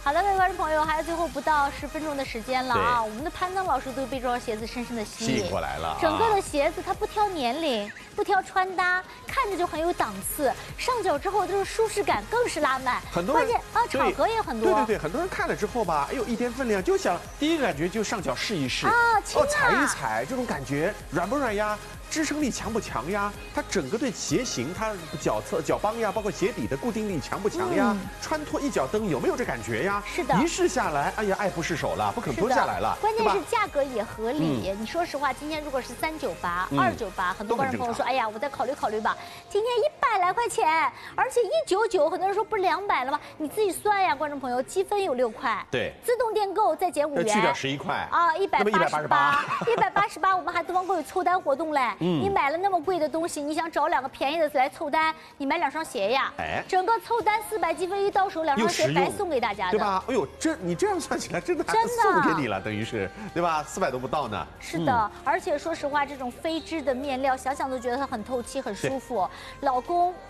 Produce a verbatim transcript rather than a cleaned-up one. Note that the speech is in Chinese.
好的，各位观众朋友，还有最后不到十分钟的时间了啊！我们的潘登老师对被这双鞋子深深的吸引， 吸引过来了、啊。 整个的鞋子它不挑年龄，不挑穿搭，看着就很有档次。上脚之后就是舒适感，更是拉满。 很多人关键啊，场合也很多。 对对对，很多人看了之后吧，哎呦，一点分量，就想第一个感觉就上脚试一试啊，轻啊哦，踩一踩，这种感觉软不软呀？支撑力强不强呀？它整个对鞋型，它脚侧、脚帮呀，包括鞋底的固定力强不强呀？嗯、穿脱一脚蹬有没有这感觉呀？ 是的， 一试下来，哎呀，爱不释手了，不肯蹲下来了。 关键是价格也合理。嗯、你说实话，今天如果是三九八、二九八，很多观众朋友说，哎呀，我再考虑考虑吧。今天一百来块钱，而且一九九，很多人说不是两百了吗？你自己算呀，观众朋友，积分有六块， 对， 自动电购再减五元， 去掉十一块啊，一百八十八，一百八十八，我们还东方购有凑单活动嘞。嗯、你买了那么贵的东西，你想找两个便宜的来凑单，你买两双鞋呀？哎，整个凑单四百积分一到手，两双鞋白送给大家的， 对吧？哎呦，这你这样算起来，真的还送给你了，等于是对吧？四百都不到呢。 是的，嗯、而且说实话，这种飞织的面料，想想都觉得它很透气、很舒服。老公